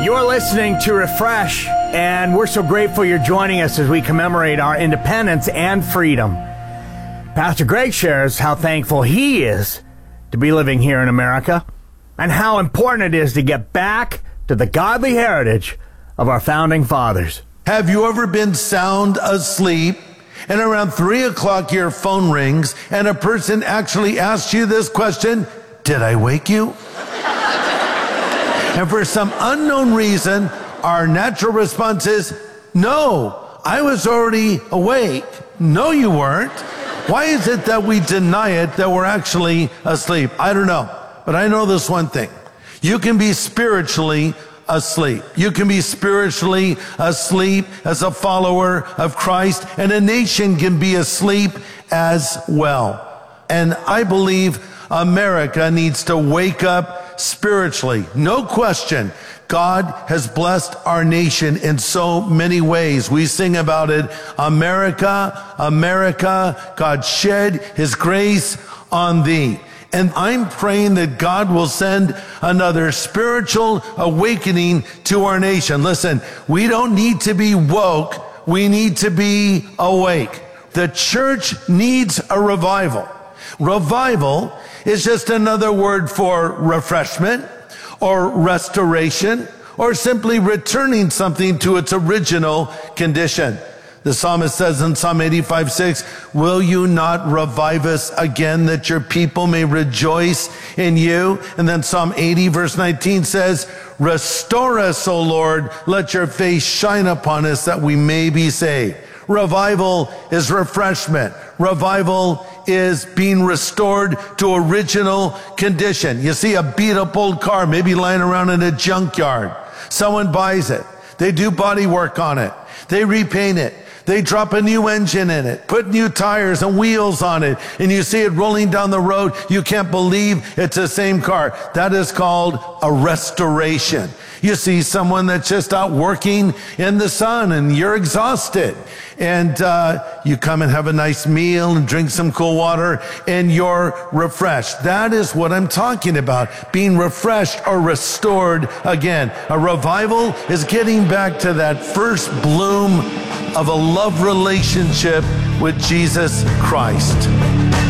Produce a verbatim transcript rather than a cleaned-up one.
You're listening to Refresh, and we're so grateful you're joining us as we commemorate our independence and freedom. Pastor Greg shares how thankful he is to be living here in America and how important it is to get back to the godly heritage of our founding fathers. Have you ever been sound asleep and around three o'clock your phone rings and a person actually asks you this question, did I wake you? And for some unknown reason, our natural response is, no, I was already awake. No, you weren't. Why is it that we deny it that we're actually asleep? I don't know. But I know this one thing. You can be spiritually asleep. You can be spiritually asleep as a follower of Christ, and a nation can be asleep as well. And I believe America needs to wake up spiritually. No question. God has blessed our nation in so many ways. We sing about it. America, America, God shed his grace on thee. And I'm praying that God will send another spiritual awakening to our nation. Listen, we don't need to be woke. We need to be awake. The church needs a revival. Revival is just another word for refreshment or restoration or simply returning something to its original condition. The psalmist says in Psalm eighty-five six, will you not revive us again that your people may rejoice in you? And then Psalm eighty verse nineteen says, restore us, O Lord, let your face shine upon us that we may be saved. Revival is refreshment. Revival is being restored to original condition. You see a beat up old car, maybe lying around in a junkyard. Someone buys it. They do body work on it. They repaint it. They drop a new engine in it, put new tires and wheels on it, and you see it rolling down the road. You can't believe it's the same car. That is called a restoration. You see someone that's just out working in the sun and you're exhausted. And uh, you come and have a nice meal and drink some cool water and you're refreshed. That is what I'm talking about, being refreshed or restored again. A revival is getting back to that first bloom of a love relationship with Jesus Christ.